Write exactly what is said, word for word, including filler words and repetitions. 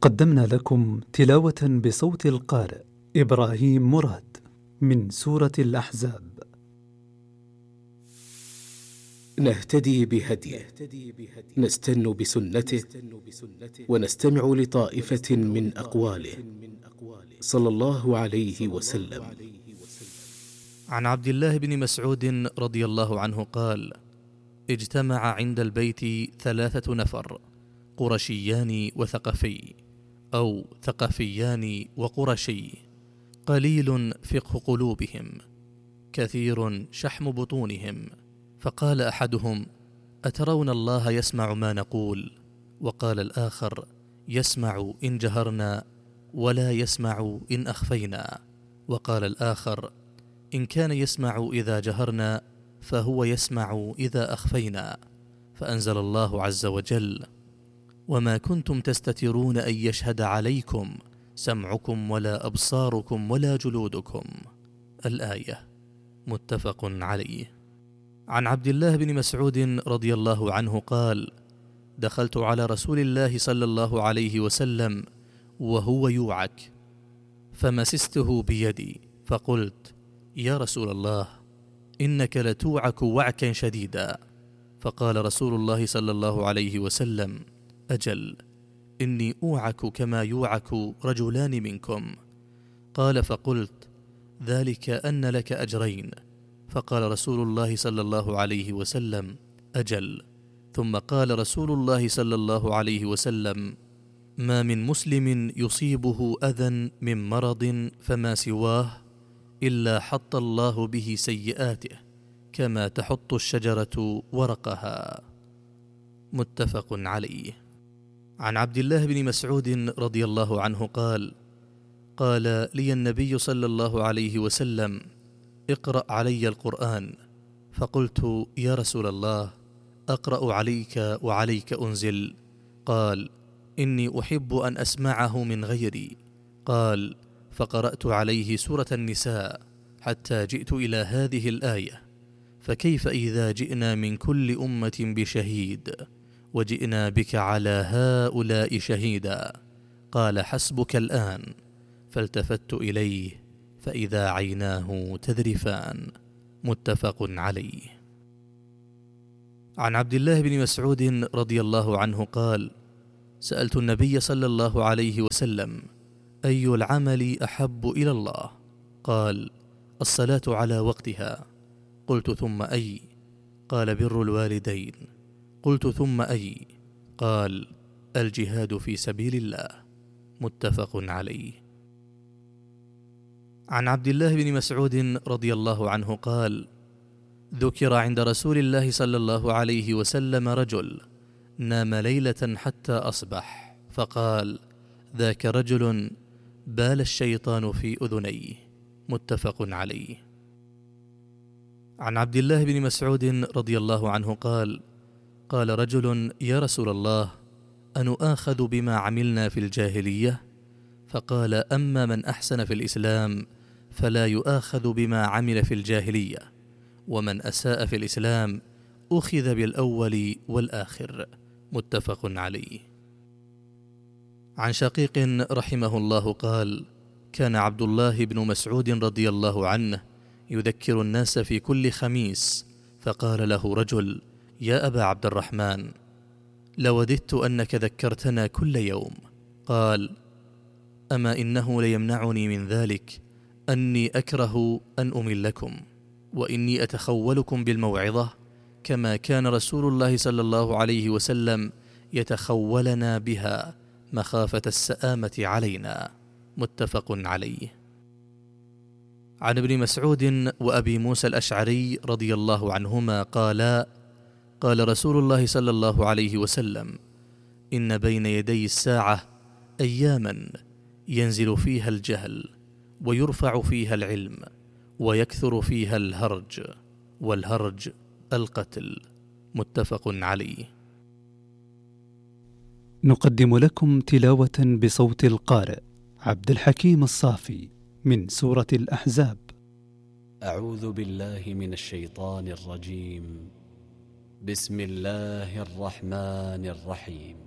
قدمنا لكم تلاوة بصوت القارئ إبراهيم مراد من سورة الأحزاب. نهتدي بهديه، نستن بسنته، ونستمع لطائفة من أقواله صلى الله عليه وسلم. عن عبد الله بن مسعود رضي الله عنه قال: اجتمع عند البيت ثلاثة نفر، قرشيان وثقفي، أو ثقفيان وقرشي، قليل فقه قلوبهم، كثير شحم بطونهم. فقال أحدهم: أترون الله يسمع ما نقول؟ وقال الآخر: يسمع إن جهرنا ولا يسمع إن أخفينا. وقال الآخر: إن كان يسمع إذا جهرنا فهو يسمع إذا أخفينا. فأنزل الله عز وجل: وما كنتم تستترون أن يشهد عليكم سمعكم ولا أبصاركم ولا جلودكم. الآية. متفق عليه. عن عبد الله بن مسعود رضي الله عنه قال: دخلت على رسول الله صلى الله عليه وسلم وهو يوعك، فمسسته بيدي فقلت: يا رسول الله، إنك لتوعك وعكا شديدا. فقال رسول الله صلى الله عليه وسلم: أجل، إني أوعك كما يوعك رجلان منكم. قال: فقلت: ذلك أن لك أجرين. فقال رسول الله صلى الله عليه وسلم: أجل. ثم قال رسول الله صلى الله عليه وسلم: ما من مسلم يصيبه أذى من مرض فما سواه إلا حط الله به سيئاته كما تحط الشجرة ورقها. متفق عليه. عن عبد الله بن مسعود رضي الله عنه قال: قال لي النبي صلى الله عليه وسلم: اقرأ علي القرآن. فقلت: يا رسول الله، أقرأ عليك وعليك أنزل؟ قال: إني أحب أن أسمعه من غيري. قال: فقرأت عليه سورة النساء حتى جئت إلى هذه الآية: فكيف إذا جئنا من كل أمة بشهيد وجئنا بك على هؤلاء شهيدا؟ قال: حسبك الآن. فالتفت إليه فإذا عيناه تذرفان. متفق عليه. عن عبد الله بن مسعود رضي الله عنه قال: سألت النبي صلى الله عليه وسلم: أي العمل أحب إلى الله؟ قال: الصلاة على وقتها. قلت: ثم أي؟ قال: بر الوالدين. قلت: ثم أي؟ قال: الجهاد في سبيل الله. متفق عليه. عن عبد الله بن مسعود رضي الله عنه قال: ذكر عند رسول الله صلى الله عليه وسلم رجل نام ليلة حتى أصبح، فقال: ذاك رجل بال الشيطان في أذنيه. متفق عليه. عن عبد الله بن مسعود رضي الله عنه قال: قال رجل: يا رسول الله، أنؤاخذ بما عملنا في الجاهلية؟ فقال: أما من أحسن في الإسلام فلا يؤاخذ بما عمل في الجاهلية، ومن أساء في الإسلام أخذ بالأول والآخر. متفق عليه. عن شقيق رحمه الله قال: كان عبد الله بن مسعود رضي الله عنه يذكر الناس في كل خميس، فقال له رجل: يا أبا عبد الرحمن، لوددت أنك ذكرتنا كل يوم. قال: أما إنه ليمنعني من ذلك أني أكره أن أملكم، وإني أتخولكم بالموعظة كما كان رسول الله صلى الله عليه وسلم يتخولنا بها مخافة السآمة علينا. متفق عليه. عن ابن مسعود وأبي موسى الأشعري رضي الله عنهما قالا: قال رسول الله صلى الله عليه وسلم: إن بين يدي الساعة أياما ينزل فيها الجهل ويرفع فيها العلم ويكثر فيها الهرج، والهرج القتل. متفق عليه. نقدم لكم تلاوة بصوت القارئ عبد الحكيم الصافي من سورة الأحزاب. أعوذ بالله من الشيطان الرجيم. بسم الله الرحمن الرحيم.